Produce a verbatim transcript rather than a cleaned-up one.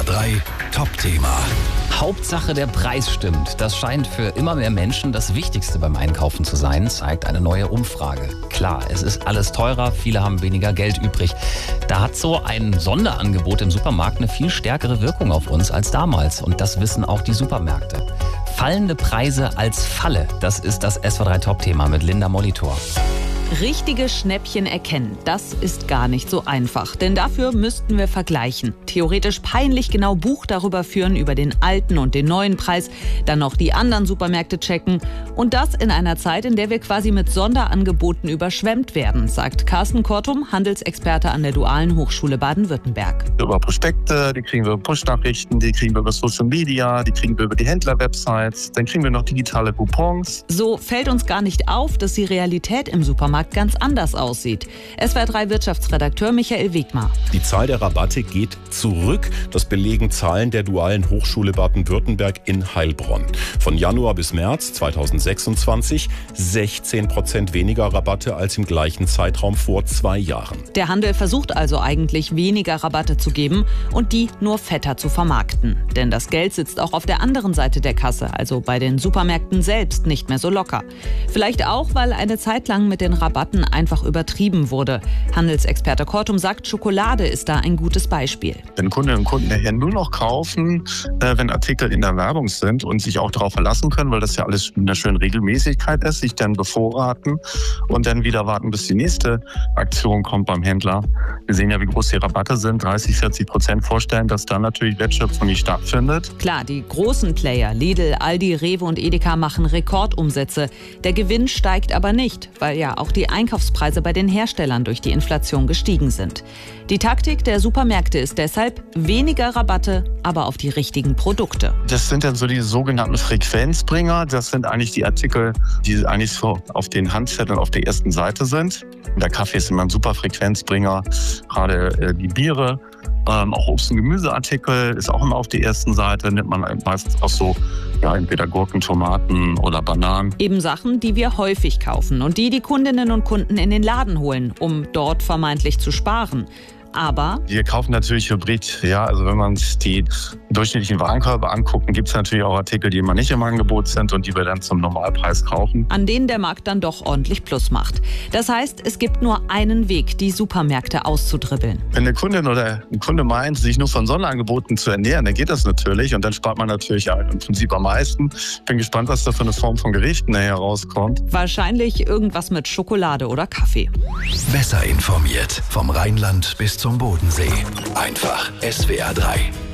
drei Top-Thema. Hauptsache der Preis stimmt. Das scheint für immer mehr Menschen das Wichtigste beim Einkaufen zu sein, zeigt eine neue Umfrage. Klar, es ist alles teurer, viele haben weniger Geld übrig. Da hat so ein Sonderangebot im Supermarkt eine viel stärkere Wirkung auf uns als damals. Und das wissen auch die Supermärkte. Fallende Preise als Falle, das ist das S W R drei Top-Thema mit Linda Molitor. Richtige Schnäppchen erkennen, das ist gar nicht so einfach. Denn dafür müssten wir vergleichen. Theoretisch peinlich genau Buch darüber führen, über den alten und den neuen Preis. Dann noch die anderen Supermärkte checken. Und das in einer Zeit, in der wir quasi mit Sonderangeboten überschwemmt werden, sagt Carsten Kortum, Handelsexperte an der Dualen Hochschule Baden-Württemberg. Über Prospekte, die kriegen wir über Push-Nachrichten, die kriegen wir über Social Media, die kriegen wir über die Händler-Websites. Dann kriegen wir noch digitale Coupons. So fällt uns gar nicht auf, dass die Realität im Supermarkt ganz anders aussieht. S W R drei Wirtschaftsredakteur Michael Wegmar. Die Zahl der Rabatte geht zurück. Das belegen Zahlen der Dualen Hochschule Baden-Württemberg in Heilbronn. Von Januar bis März zweitausendsechsundzwanzig sechzehn Prozent weniger Rabatte als im gleichen Zeitraum vor zwei Jahren. Der Handel versucht also eigentlich weniger Rabatte zu geben und die nur fetter zu vermarkten. Denn das Geld sitzt auch auf der anderen Seite der Kasse, also bei den Supermärkten selbst, nicht mehr so locker. Vielleicht auch, weil eine Zeit lang mit den Rabatten einfach übertrieben wurde. Handelsexperte Kortum sagt, Schokolade ist da ein gutes Beispiel. Wenn Kundinnen und Kunden nachher nur noch kaufen, äh, wenn Artikel in der Werbung sind und sich auch darauf verlassen können, weil das ja alles in einer schönen Regelmäßigkeit ist, sich dann bevorraten und dann wieder warten, bis die nächste Aktion kommt beim Händler. Wir sehen ja, wie groß die Rabatte sind, dreißig, vierzig Prozent vorstellen, dass dann natürlich Wertschöpfung nicht stattfindet. Klar, die großen Player, Lidl, Aldi, Rewe und Edeka machen Rekordumsätze. Der Gewinn steigt aber nicht, weil ja auch die Einkaufspreise bei den Herstellern durch die Inflation gestiegen sind. Die Taktik der Supermärkte ist deshalb weniger Rabatte, aber auf die richtigen Produkte. Das sind dann so die sogenannten Frequenzbringer. Das sind eigentlich die Artikel, die eigentlich so auf den Handzetteln auf der ersten Seite sind. Der Kaffee ist immer ein super Frequenzbringer, gerade äh, die Biere. Ähm, auch Obst- und Gemüseartikel ist auch immer auf der ersten Seite, nimmt man meistens auch so, ja, entweder Gurken, Tomaten oder Bananen. Eben Sachen, die wir häufig kaufen und die die Kundinnen und Kunden in den Laden holen, um dort vermeintlich zu sparen. Aber wir kaufen natürlich Hybrid. Ja, also wenn man sich die durchschnittlichen Warenkörbe anguckt, gibt es natürlich auch Artikel, die immer nicht im Angebot sind und die wir dann zum Normalpreis kaufen. An denen der Markt dann doch ordentlich Plus macht. Das heißt, es gibt nur einen Weg, die Supermärkte auszudribbeln. Wenn eine Kundin oder ein Kunde meint, sich nur von Sonderangeboten zu ernähren, dann geht das natürlich und dann spart man natürlich im Prinzip am meisten. Bin gespannt, was da für eine Form von Gerichten nachher rauskommt. Wahrscheinlich irgendwas mit Schokolade oder Kaffee. Besser informiert vom Rheinland bis zum Bodensee. Einfach S W R drei.